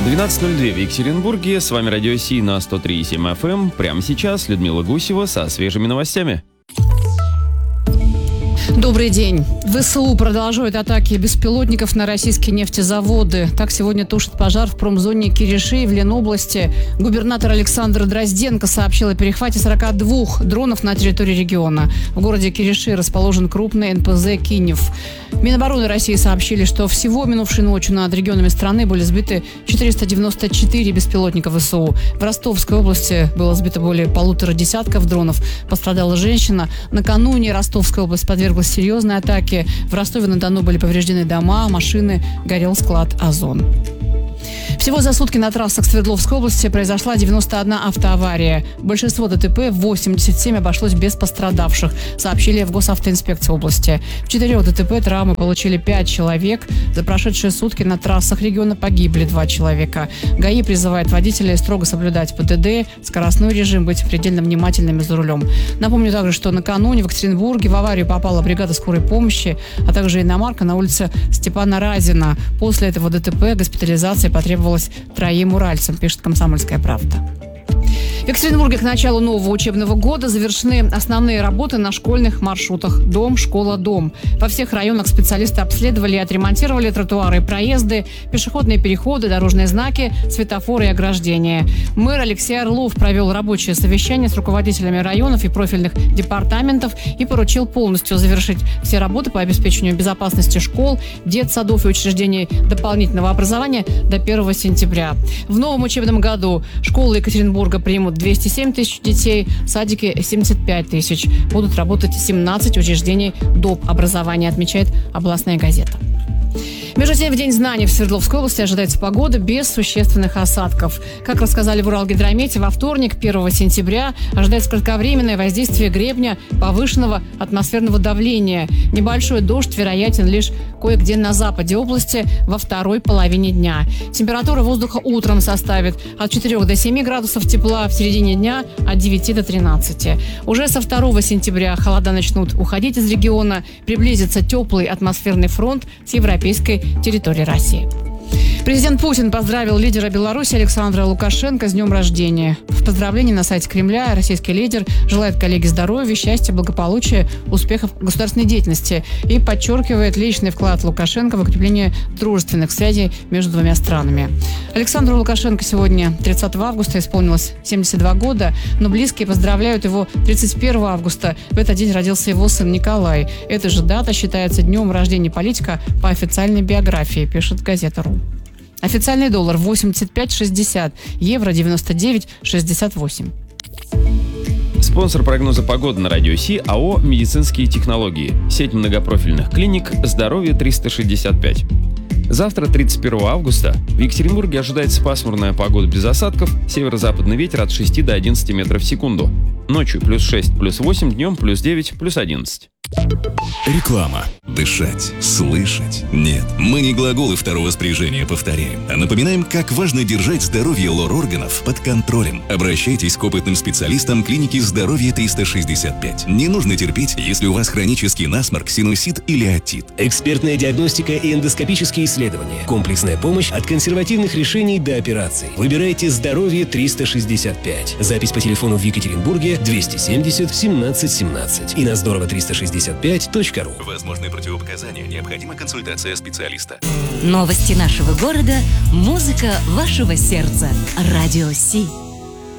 12:02 в Екатеринбурге. С вами Радио Си на 103,7 FM. Прямо сейчас Людмила Гусева со свежими новостями. Добрый день. ВСУ продолжают атаки беспилотников на российские нефтезаводы. Так сегодня тушит пожар в промзоне Кириши в Ленобласти. Губернатор Александр Дрозденко сообщил о перехвате 42 дронов на территории региона. В городе Кириши расположен крупный НПЗ «Кинев». Минобороны России сообщили, что всего минувшей ночью над регионами страны были сбиты 494 беспилотника ВСУ. В Ростовской области было сбито более 150 дронов. Пострадала женщина. Накануне Ростовская область подверглась серьезной атаке. В Ростове-на-Дону были повреждены дома, машины, горел склад «Озон». Всего за сутки на трассах Свердловской области произошла 91 автоавария. Большинство ДТП, 87, обошлось без пострадавших, сообщили в Госавтоинспекции области. В 4 ДТП травмы получили 5 человек. За прошедшие сутки на трассах региона погибли 2 человека. ГАИ призывает водителей строго соблюдать ПДД, скоростной режим, быть предельно внимательными за рулем. Напомню также, что накануне в Екатеринбурге в аварию попала бригада скорой помощи, а также иномарка на улице Степана Разина. После этого ДТП госпитализация потребовалась 3 уральцам, пишет «Комсомольская правда». В Екатеринбурге к началу нового учебного года завершены основные работы на школьных маршрутах «Дом, школа, дом». Во всех районах специалисты обследовали и отремонтировали тротуары и проезды, пешеходные переходы, дорожные знаки, светофоры и ограждения. Мэр Алексей Орлов провел рабочее совещание с руководителями районов и профильных департаментов и поручил полностью завершить все работы по обеспечению безопасности школ, детсадов и учреждений дополнительного образования до 1 сентября. В новом учебном году школы Екатеринбурга примут 207 тысяч детей, садики 75 тысяч. Будут работать 17 учреждений доп. Образования, отмечает областная газета. Между тем, в День знаний в Свердловской области ожидается погода без существенных осадков. Как рассказали в Уралгидромете, во вторник, 1 сентября, ожидается кратковременное воздействие гребня повышенного атмосферного давления. Небольшой дождь вероятен лишь кое-где на западе области во второй половине дня. Температура воздуха утром составит от 4 до 7 градусов тепла, в середине дня от 9 до 13. Уже со 2 сентября холода начнут уходить из региона, приблизится теплый атмосферный фронт с европейской территории России. Президент Путин поздравил лидера Беларуси Александра Лукашенко с днем рождения. В поздравлении на сайте Кремля российский лидер желает коллеге здоровья, счастья, благополучия, успехов в государственной деятельности и подчеркивает личный вклад Лукашенко в укрепление дружественных связей между двумя странами. Александру Лукашенко сегодня, 30 августа, исполнилось 72 года, но близкие поздравляют его 31 августа. В этот день родился его сын Николай. Эта же дата считается днем рождения политика по официальной биографии, пишет газета.ру. Официальный доллар 85,60, евро 99,68. Спонсор прогноза погоды на Радио Си – АО «Медицинские технологии». Сеть многопрофильных клиник «Здоровье 365». Завтра, 31 августа, в Екатеринбурге ожидается пасмурная погода без осадков, северо-западный ветер от 6 до 11 метров в секунду. Ночью +6, +8, днем +9, +11. Реклама. Дышать, слышать. Нет, мы не глаголы второго спряжения повторяем, а напоминаем, как важно держать здоровье лор-органов под контролем. Обращайтесь к опытным специалистам клиники «Здоровье 365». Не нужно терпеть, если у вас хронический насморк, синусит или отит. Экспертная диагностика и эндоскопические исследования. Комплексная помощь от консервативных решений до операций. Выбирайте «Здоровье 365». Запись по телефону в Екатеринбурге 270 17 17 и на здорово365.ру. Возможны противопоказания, необходима консультация специалиста. Новости нашего города, музыка вашего сердца. Радио Си.